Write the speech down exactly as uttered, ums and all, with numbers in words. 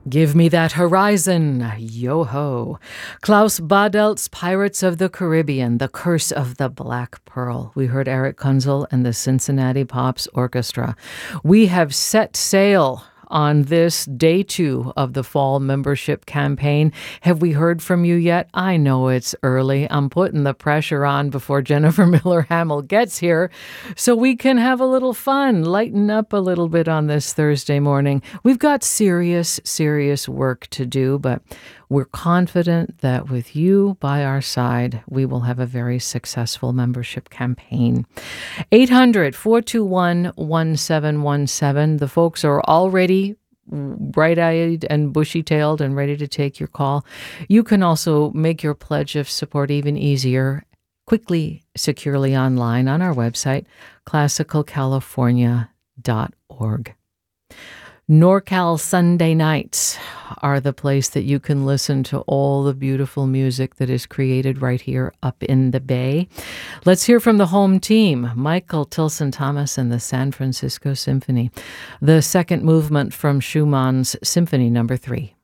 Give Me That Horizon, yo-ho. Klaus Badelt's Pirates of the Caribbean, The Curse of the Black Pearl. We heard Eric Kunzel and the Cincinnati Pops Orchestra. We have set sail on this day two of the fall membership campaign. Have we heard from you yet? I know it's early. I'm putting the pressure on before Jennifer Miller Hamill gets here so we can have a little fun, lighten up a little bit on this Thursday morning. We've got serious, serious work to do, but we're confident that with you by our side, we will have a very successful membership campaign. eight hundred, four two one, one seven one seven. The folks are already bright-eyed and bushy-tailed and ready to take your call. You can also make your pledge of support even easier, quickly, securely online on our website, classical california dot org. NorCal Sunday nights are the place that you can listen to all the beautiful music that is created right here up in the Bay. Let's hear from the home team, Michael Tilson Thomas and the San Francisco Symphony, the second movement from Schumann's Symphony Number Three.